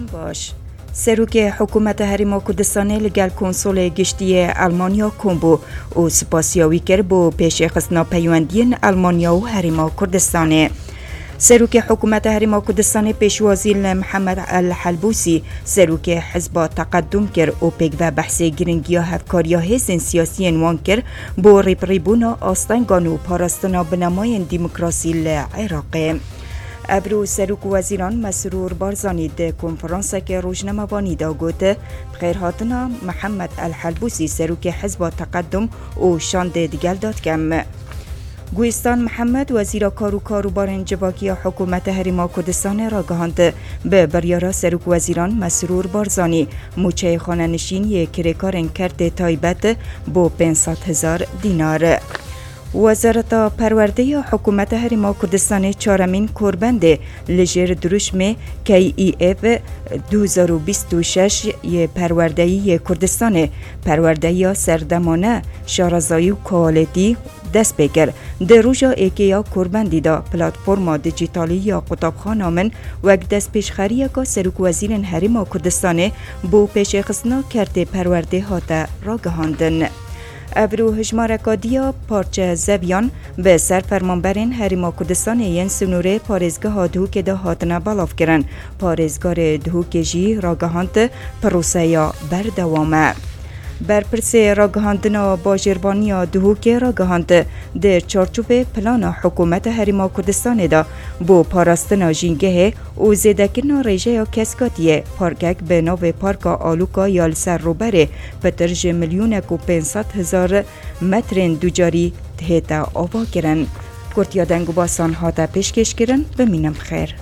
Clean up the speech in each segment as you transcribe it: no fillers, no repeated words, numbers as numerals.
دم باش. سروک حکومت هریما کردستان لگل کنسول گشتی آلمانیا کومبو و سپاسیاوی کرد با پیش خستنا پیوندین آلمانیا و هریما کردستانه. سروک حکومت هریما کردستان پیشوازی محمد الحلبوسی سروک حزب تقدم کرد و پیگ و بحث گرنگی هفکاریا حزب سیاسی وان کرد با ریبریبونا آستانگان و پاراستنا بنمای دموکراسی العراق. ابرو سروک وزیران مسرور بارزانی ده کنفرانس که روزنامه‌بانی دا گوته بخیر هاتنا محمد الحلبوسی سروک حزب تقدم و شاند دیگل داد کم. گویستان محمد وزیر کاروبار انجباکی حکومت هریما کردستان را گهاند به بریارا سروک وزیران مسرور بارزانی موچه خانه نشینی کرکارن کرد تایبت با 500,000 دینار. وزارت پرورده حکومت هریما کردستان چهارمین کوربند لجر دروشم KEF 2026 پروردهی کردستان پروردهی سردمانه شارزایی و کوالیتی دست بگر در روژا ایکیا کوربندی دا پلاتفورما دیجیتالی یا قطابخانه من وک دست پیشخری که سروک وزیرن هریما کردستان بو پیش خصنا کرده پرورده هاته را گهاندن. ابرو هجمارکادیا پارچه زویان به سر فرمانبرین هریما کردستان ین سنوره پارزگاه دهوک ده هاتنه بلاف کرن. پارزگار دهوک جی راگهاند پروسه یا بردوامه. برپرس راگهاندنا باجربانی دهوک راگهاند در چارچوب پلان حکومت هریما کردستان دا بو پاراستنا جینگه و زیدکرنا ریجه کسکاتیه پارکک به نو پارک آلوکا یال سر روبره پترج 1,500,000 متر دوجاری تهتا آوا کرن. کرتیا دنگو باسان هاتا پیشکش کرن. بمینم خیر.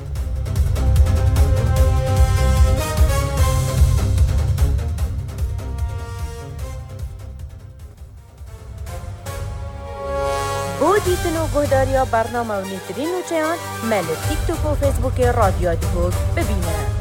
بو دیتن و گهداریا برنامه و نیترین و چیان مل تیک توک و فیسبوک رادیو دهوک ببینه.